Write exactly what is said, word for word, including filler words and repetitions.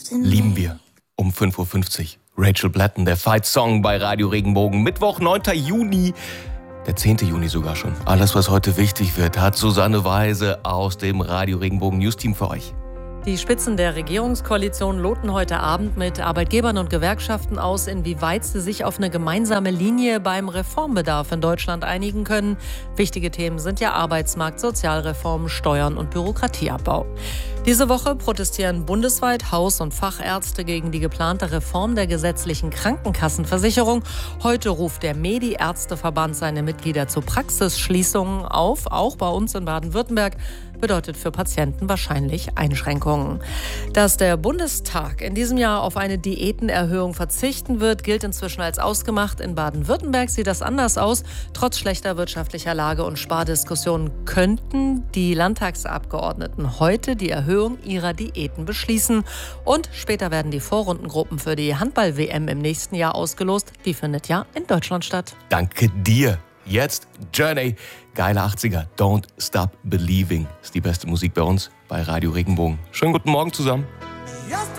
lieben wir. Um fünf Uhr fünfzig. Rachel Platten, der Fight Song bei Radio Regenbogen. Mittwoch, neunter Juni. Der zehnte Juni sogar schon. Alles, was heute wichtig wird, hat Susanne Weise aus dem Radio Regenbogen News Team für euch. Die Spitzen der Regierungskoalition loten heute Abend mit Arbeitgebern und Gewerkschaften aus, inwieweit sie sich auf eine gemeinsame Linie beim Reformbedarf in Deutschland einigen können. Wichtige Themen sind ja Arbeitsmarkt, Sozialreform, Steuern und Bürokratieabbau. Diese Woche protestieren bundesweit Haus- und Fachärzte gegen die geplante Reform der gesetzlichen Krankenkassenversicherung. Heute ruft der Medi-Ärzteverband seine Mitglieder zu Praxisschließungen auf. Auch bei uns in Baden-Württemberg bedeutet für Patienten wahrscheinlich Einschränkungen. Dass der Bundestag in diesem Jahr auf eine Diätenerhöhung verzichten wird, gilt inzwischen als ausgemacht. In Baden-Württemberg sieht das anders aus. Trotz schlechter wirtschaftlicher Lage und Spardiskussionen könnten die Landtagsabgeordneten heute die Erhöhung ihrer Diäten beschließen. Und später werden die Vorrundengruppen für die Handball-W M im nächsten Jahr ausgelost. Die findet ja in Deutschland statt. Danke dir. Jetzt Journey, geile achtziger, Don't Stop Believing. Ist die beste Musik bei uns bei Radio Regenbogen. Schönen guten Morgen zusammen.